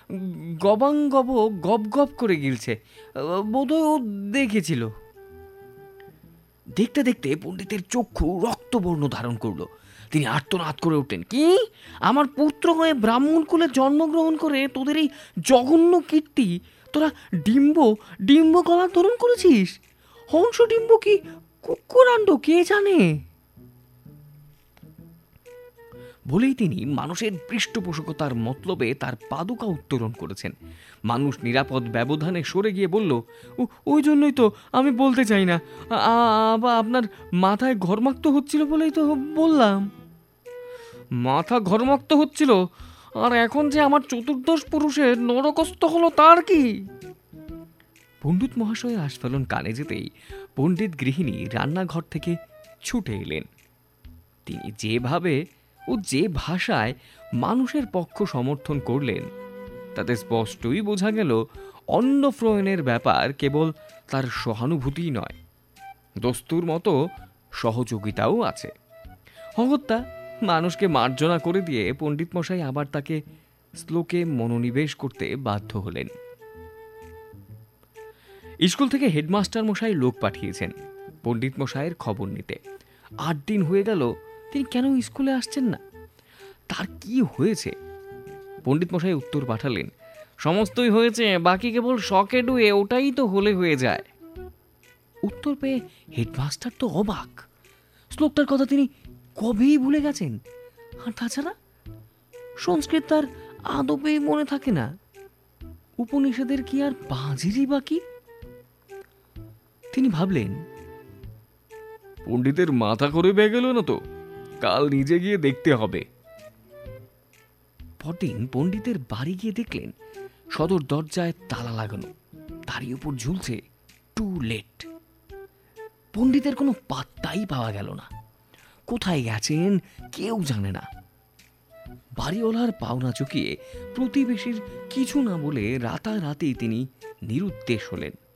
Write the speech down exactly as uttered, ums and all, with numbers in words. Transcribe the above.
গবাঙ্গব গপ গপ করে গিলছে, বোধহয় ও দেখেছিল। দেখতে দেখতে পণ্ডিতের চক্ষু রক্তবর্ণ ধারণ করলো। তিনি আর্তনাদ করে উঠলেন, কি, আমার পুত্র হয়ে ব্রাহ্মণ কুলে জন্মগ্রহণ করে তোদের এই জঘন্য কীর্তি তোরা ডিম্ব ডিম্ব গলার ধারণ করেছিস? হংস ডিম্ব কি কুকুরাণ্ড কে জানে? বলেই তিনি মানুষের পৃষ্ঠপোষকতার মতলবে তার পাদুকা উত্তোলন করেছেন। মানুষ নিরাপদ ব্যবধানে সরে গিয়ে বলল, ওই জন্যই তো আমি বলতে চাই না, আপনার মাথায় ঘরমাক্ত হচ্ছিল বলেই তো বললাম। মাথা ঘরমাক্ত হচ্ছিল, আর এখন যে আমার চতুর্দশ পুরুষের নরকস্থ হলো তার কি? পণ্ডিত মহাশয়ের আস্ফালন কানে যেতেই পণ্ডিত গৃহিণী রান্নাঘর থেকে ছুটে এলেন। তিনি যেভাবে ও যে ভাষায় মানুষের পক্ষ সমর্থন করলেন তাতে স্পষ্টই বোঝা গেল অন্নপ্রয়ণের ব্যাপার কেবল তার সহানুভূতি নয়, দস্তুর মতো সহযোগিতাও আছে। অগত্যা মানুষকে মার্জনা করে দিয়ে পণ্ডিত মশাই আবার তাকে শ্লোকে মনোনিবেশ করতে বাধ্য হলেন। স্কুল থেকে হেডমাস্টার মশাই লোক পাঠিয়েছেন পণ্ডিত মশাইয়ের খবর নিতে। আট দিন হয়ে গেল তিনি কেন স্কুলে আসছেন না, তার কি হয়েছে? পণ্ডিত মশাই উত্তর পাঠালেন, সমস্তই হয়েছে, বাকি কেবল শখে ডুয়ে ওটাই তো হলে হয়ে যায়। উত্তর পেয়ে হেডমাস্টার তো অবাক। শ্লোকটার কথা তিনি কবেই ভুলে গেছেন। আর তাছাড়া সংস্কৃত তার আদপেই মনে থাকে না। উপনিষদের কি আর বাজিরই বাকি? তিনি ভাবলেন, পণ্ডিতের মাথা করে বেয়ে গেল না তো, কাল নিজে গিয়ে দেখতে হবে। পরদিন পণ্ডিতের বাড়ি গিয়ে দেখলেন সদর দরজায় তালা লাগানো, তারই উপর ঝুলছে টু লেট। পণ্ডিতের কোনো পাত্তাই পাওয়া গেল না। কোথায় গেছেন কেউ জানে না। বাড়িওয়ালার পাওনা চুকিয়ে প্রতিবেশীর কিছু না বলে রাতারাতি তিনি নিরুদ্দেশ হলেন।